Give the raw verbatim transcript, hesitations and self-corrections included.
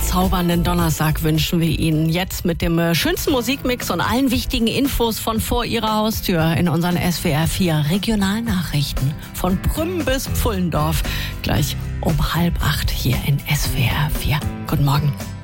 bezaubernden Donnerstag wünschen wir Ihnen jetzt mit dem schönsten Musikmix und allen wichtigen Infos von vor Ihrer Haustür in unseren S W R vier Regionalnachrichten. Von Prüm bis Pfullendorf. Gleich um halb acht hier in S W R vier. Guten Morgen.